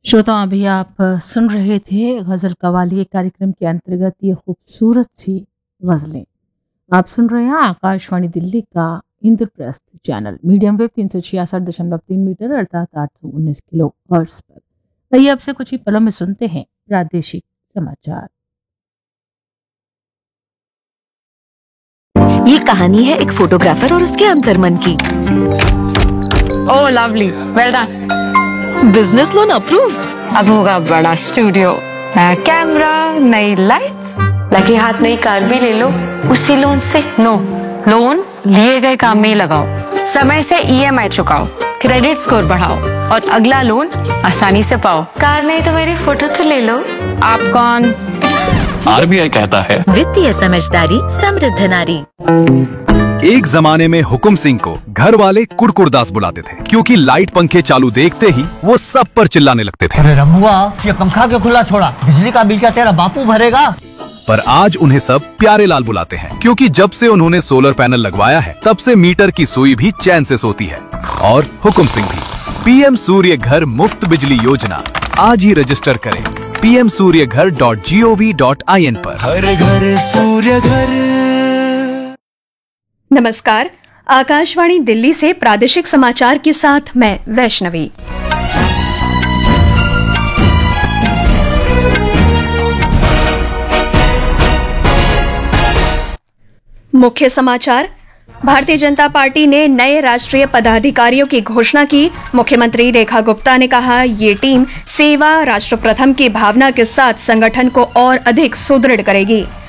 श्रोताओं, अभी आप सुन रहे थे गज़ल कवाली कार्यक्रम के अंतर्गत ये खूबसूरत सी गज़लें। आप सुन रहे हैं आकाशवाणी दिल्ली का Indraprastha channel medium wave 366.3 metre अर्थात 819 किलो हर्ट्ज पर। आइए आपसे कुछ ही पलों में सुनते हैं प्रादेशिक समाचार। ये कहानी है एक फोटोग्राफर और उसके अंतर्मन की। ओह lovely, well done. Business loan approved. अब होगा बड़ा स्टूडियो, नया कैमरा, नई लाइट्स, लगे हाथ नई कार भी ले लो उसी लोन से। नो, लोन लिए गए काम में ही लगाओ, समय से ईएमआई चुकाओ, क्रेडिट स्कोर बढ़ाओ और अगला लोन आसानी से पाओ। कार नहीं तो मेरी फोटो तो ले लो। आप कौन? आरबीआई कहता है वित्तीय समझदारी समृद्ध नारी। एक जमाने में हुकुम सिंह को घर वाले कुड़कुड़दास बुलाते थे, क्योंकि लाइट पंखे चालू देखते ही वो सब पर चिल्लाने लगते थे। अरे रमुआ, ये पंखा क्यों खुला छोड़ा? बिजली का बिल क्या तेरा बापू भरेगा? पर आज उन्हें सब प्यारे लाल बुलाते हैं, क्योंकि जब से उन्होंने सोलर पैनल लगवाया है तब से मीटर की सुई भी चैन से सोती है। और हुकुम सिंह भी। पीएम सूर्य घर मुफ्त बिजली योजना, आज ही रजिस्टर करें pmsuryaghar.gov.in पर। हर घर सूर्य घर। नमस्कार, आकाशवाणी दिल्ली से प्रादेशिक समाचार के साथ मैं वैष्णवी। मुख्य समाचार। भारतीय जनता पार्टी ने नए राष्ट्रीय पदाधिकारियों की घोषणा की। मुख्यमंत्री रेखा गुप्ता ने कहा, ये टीम सेवा राष्ट्र प्रथम की भावना के साथ संगठन को और अधिक सुदृढ़ करेगी।